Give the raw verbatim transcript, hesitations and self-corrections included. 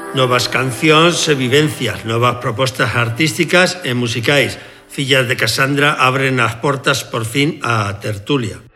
Novas cancións e vivencias, novas propostas artísticas e musicais. Fillas de Casandra abren as portas por fin á tertulia.